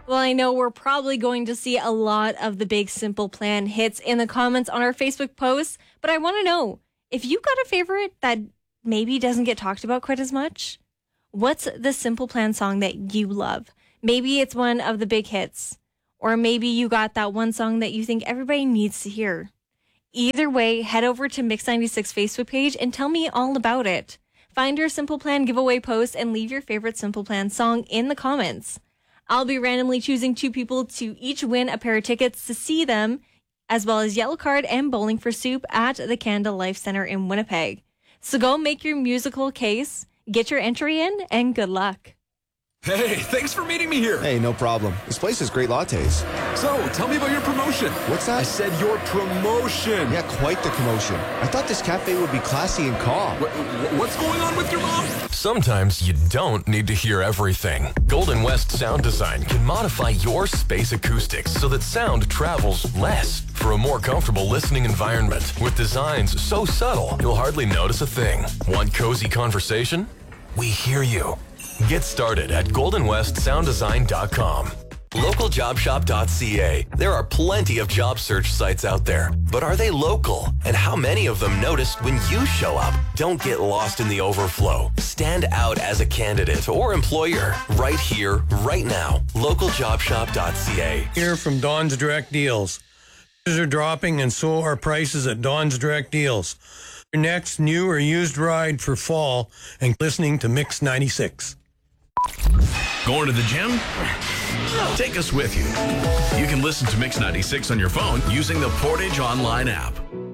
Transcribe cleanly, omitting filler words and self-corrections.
Well, I know we're probably going to see a lot of the big Simple Plan hits in the comments on our Facebook posts, but I want to know if you got a favorite that maybe doesn't get talked about quite as much. What's the Simple Plan song that you love? Maybe it's one of the big hits, or maybe you got that one song that you think everybody needs to hear. Either way, head over to Mix 96 Facebook page and tell me all about it. Find your Simple Plan giveaway post and leave your favorite Simple Plan song in the comments. I'll be randomly choosing 2 people to each win a pair of tickets to see them, as well as Yellow Card and Bowling for Soup at the Canada Life Center in Winnipeg. So go make your musical case, get your entry in, and good luck. Hey, thanks for meeting me here. Hey, no problem. This place has great lattes. So, tell me about your promotion. What's that? I said your promotion. Yeah, quite the commotion. I thought this cafe would be classy and calm. What's going on with your mom? Sometimes you don't need to hear everything. Golden West Sound Design can modify your space acoustics so that sound travels less for a more comfortable listening environment. With designs so subtle, you'll hardly notice a thing. Want cozy conversation? We hear you. Get started at goldenwestsounddesign.com. Localjobshop.ca. There are plenty of job search sites out there, but are they local? And how many of them noticed when you show up? Don't get lost in the overflow. Stand out as a candidate or employer right here, right now. Localjobshop.ca. Here from Don's Direct Deals. Prices are dropping and so are prices at Don's Direct Deals. Your next new or used ride for fall and listening to Mix 96. Going to the gym? Take us with you. You can listen to Mix 96 on your phone using the Portage Online app.